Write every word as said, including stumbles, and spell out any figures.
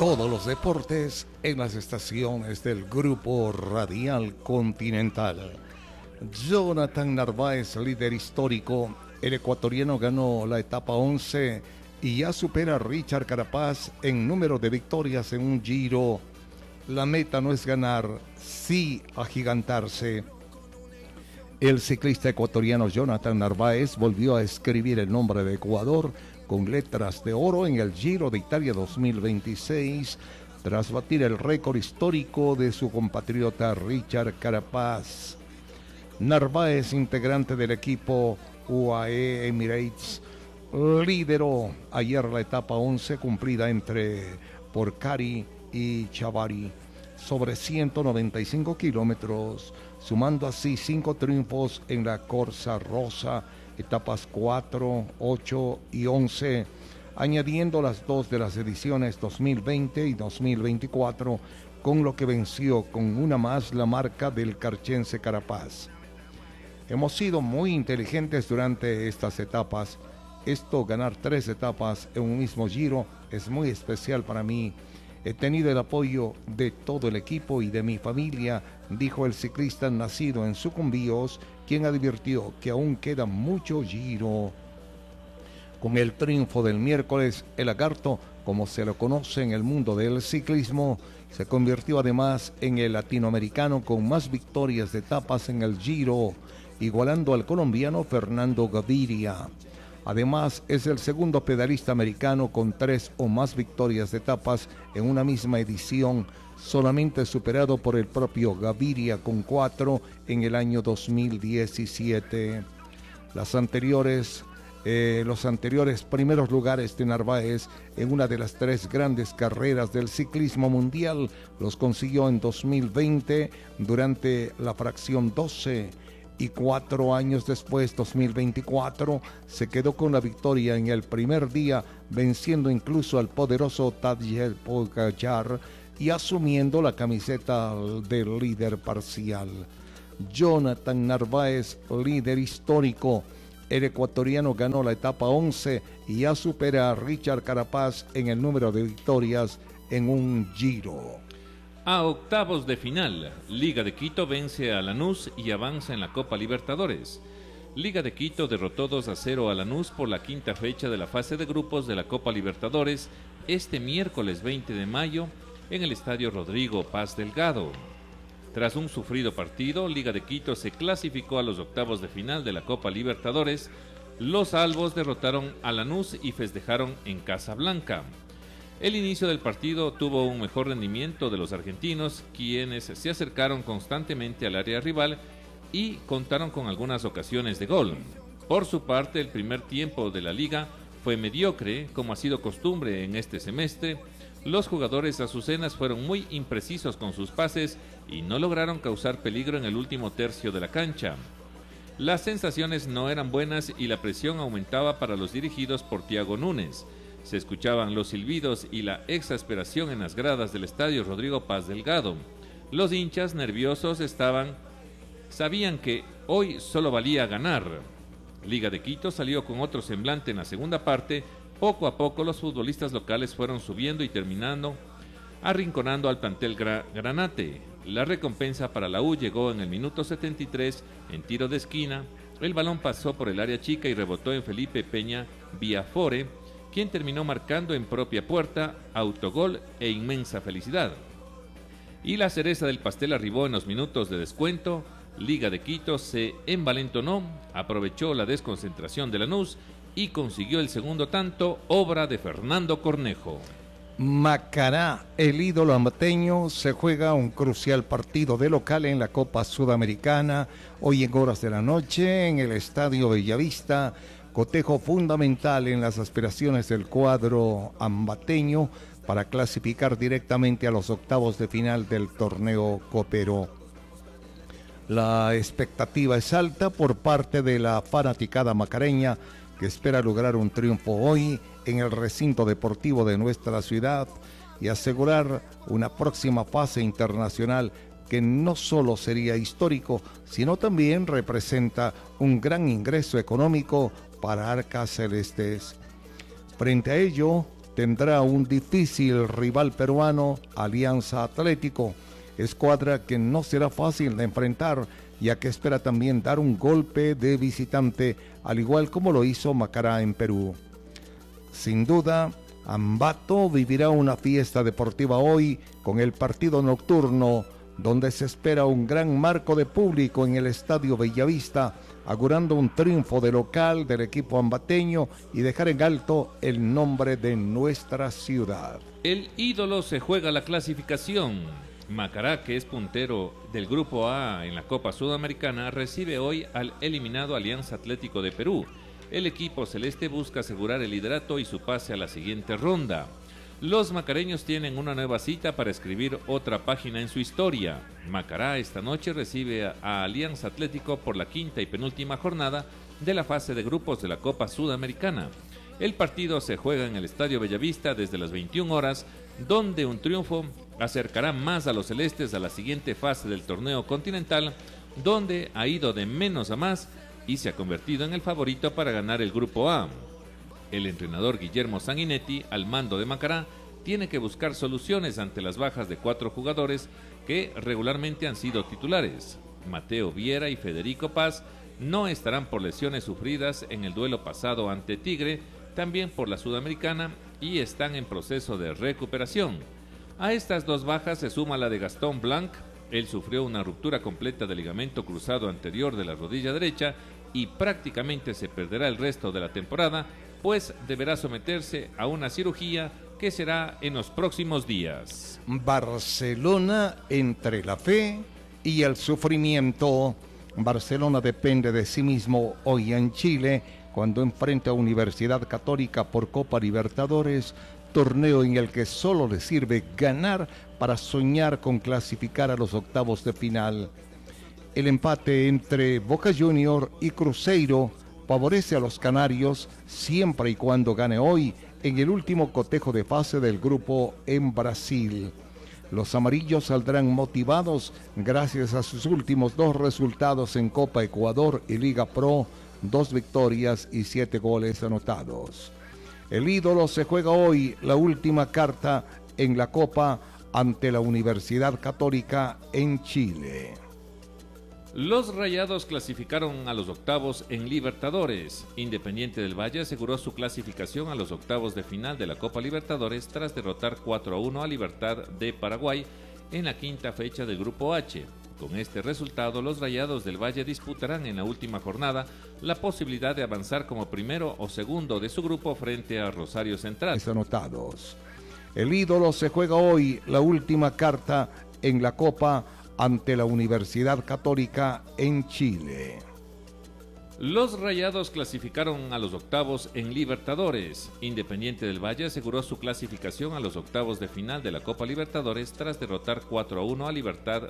todos los deportes en las estaciones del Grupo Radial Continental. Jonathan Narváez, líder histórico, el ecuatoriano ganó la etapa once y ya supera a Richard Carapaz en número de victorias en un Giro. La meta no es ganar, sí agigantarse. El ciclista ecuatoriano Jonathan Narváez volvió a escribir el nombre de Ecuador con letras de oro en el Giro de Italia dos mil veintiséis, tras batir el récord histórico de su compatriota Richard Carapaz. Narváez, integrante del equipo U A E Emirates, lideró ayer la etapa once cumplida entre Porcari y Chavari sobre ciento noventa y cinco kilómetros, sumando así cinco triunfos en la Corsa Rosa, etapas cuatro, ocho y once, añadiendo las dos de las ediciones dos mil veinte y dos mil veinticuatro, con lo que venció con una más la marca del carchense Carapaz. Hemos sido muy inteligentes durante estas etapas. Esto, ganar tres etapas en un mismo Giro, es muy especial para mí. He tenido el apoyo de todo el equipo y de mi familia, dijo el ciclista nacido en Sucumbíos, quien advirtió que aún queda mucho Giro. Con el triunfo del miércoles, el lagarto, como se lo conoce en el mundo del ciclismo, se convirtió además en el latinoamericano con más victorias de etapas en el Giro, igualando al colombiano Fernando Gaviria. Además, es el segundo pedalista americano con tres o más victorias de etapas en una misma edición, solamente superado por el propio Gaviria con cuatro en el año dos mil diecisiete. Las anteriores, eh, los anteriores primeros lugares de Narváez en una de las tres grandes carreras del ciclismo mundial los consiguió en dos mil veinte durante la fracción doce. Y cuatro años después, dos mil veinticuatro, se quedó con la victoria en el primer día, venciendo incluso al poderoso Tadej Pogačar y asumiendo la camiseta del líder parcial. Jonathan Narváez, líder histórico. El ecuatoriano ganó la etapa once y ya supera a Richard Carapaz en el número de victorias en un Giro. A octavos de final, Liga de Quito vence a Lanús y avanza en la Copa Libertadores. Liga de Quito derrotó dos a cero a Lanús por la quinta fecha de la fase de grupos de la Copa Libertadores este miércoles veinte de mayo en el Estadio Rodrigo Paz Delgado. Tras un sufrido partido, Liga de Quito se clasificó a los octavos de final de la Copa Libertadores. Los albos derrotaron a Lanús y festejaron en Casablanca. El inicio del partido tuvo un mejor rendimiento de los argentinos, quienes se acercaron constantemente al área rival y contaron con algunas ocasiones de gol. Por su parte, el primer tiempo de la liga fue mediocre, como ha sido costumbre en este semestre. Los jugadores azucenas fueron muy imprecisos con sus pases y no lograron causar peligro en el último tercio de la cancha. Las sensaciones no eran buenas y la presión aumentaba para los dirigidos por Thiago Núñez. Se escuchaban los silbidos y la exasperación en las gradas del Estadio Rodrigo Paz Delgado. Los hinchas nerviosos estaban, sabían que hoy solo valía ganar. Liga de Quito salió con otro semblante en la segunda parte. Poco a poco los futbolistas locales fueron subiendo y terminando, arrinconando al plantel gra- granate. La recompensa para la U llegó en el minuto setenta y tres en tiro de esquina. El balón pasó por el área chica y rebotó en Felipe Peña Viafore, quien terminó marcando en propia puerta, autogol e inmensa felicidad. Y la cereza del pastel arribó en los minutos de descuento. Liga de Quito se envalentonó, aprovechó la desconcentración de Lanús y consiguió el segundo tanto, obra de Fernando Cornejo. Macará, el ídolo ambateño, se juega un crucial partido de local en la Copa Sudamericana, hoy en horas de la noche en el Estadio Bellavista. Cotejo fundamental en las aspiraciones del cuadro ambateño para clasificar directamente a los octavos de final del torneo copero. La expectativa es alta por parte de la fanaticada macareña, que espera lograr un triunfo hoy en el recinto deportivo de nuestra ciudad y asegurar una próxima fase internacional que no solo sería histórico, sino también representa un gran ingreso económico para Arcas Celestes. Frente a ello, tendrá un difícil rival peruano, Alianza Atlético, escuadra que no será fácil de enfrentar, ya que espera también dar un golpe de visitante, al igual como lo hizo Macará en Perú. Sin duda, Ambato vivirá una fiesta deportiva hoy con el partido nocturno, donde se espera un gran marco de público en el Estadio Bellavista, augurando un triunfo de local del equipo ambateño y dejar en alto el nombre de nuestra ciudad. El ídolo se juega la clasificación. Macará, que es puntero del Grupo A en la Copa Sudamericana, recibe hoy al eliminado Alianza Atlético de Perú. El equipo celeste busca asegurar el liderato y su pase a la siguiente ronda. Los macareños tienen una nueva cita para escribir otra página en su historia. Macará esta noche recibe a Alianza Atlético por la quinta y penúltima jornada de la fase de grupos de la Copa Sudamericana. El partido se juega en el Estadio Bellavista desde las veintiuna horas, donde un triunfo acercará más a los celestes a la siguiente fase del torneo continental, donde ha ido de menos a más y se ha convertido en el favorito para ganar el Grupo A. El entrenador Guillermo Sanguinetti, al mando de Macará, tiene que buscar soluciones ante las bajas de cuatro jugadores que regularmente han sido titulares. Mateo Viera y Federico Paz no estarán por lesiones sufridas en el duelo pasado ante Tigre, también por la Sudamericana, y están en proceso de recuperación. A estas dos bajas se suma la de Gastón Blanc. Él sufrió una ruptura completa del ligamento cruzado anterior de la rodilla derecha y prácticamente se perderá el resto de la temporada, pues deberá someterse a una cirugía que será en los próximos días. Barcelona entre la fe y el sufrimiento. Barcelona depende de sí mismo hoy en Chile cuando enfrenta a Universidad Católica por Copa Libertadores, torneo en el que solo le sirve ganar para soñar con clasificar a los octavos de final. El empate entre Boca Juniors y Cruzeiro favorece a los canarios siempre y cuando gane hoy en el último cotejo de fase del grupo en Brasil. Los amarillos saldrán motivados gracias a sus últimos dos resultados en Copa Ecuador y Liga Pro, dos victorias y siete goles anotados. El ídolo se juega hoy la última carta en la Copa ante la Universidad Católica en Chile. Los Rayados clasificaron a los octavos en Libertadores. Independiente del Valle aseguró su clasificación a los octavos de final de la Copa Libertadores tras derrotar cuatro a uno a Libertad de Paraguay en la quinta fecha del Grupo H. Con este resultado, los Rayados del Valle disputarán en la última jornada la posibilidad de avanzar como primero o segundo de su grupo frente a Rosario Central. Anotados. El ídolo se juega hoy la última carta en la Copa ante la Universidad Católica en Chile. Los Rayados clasificaron a los octavos en Libertadores. Independiente del Valle aseguró su clasificación a los octavos de final de la Copa Libertadores tras derrotar cuatro a uno a Libertad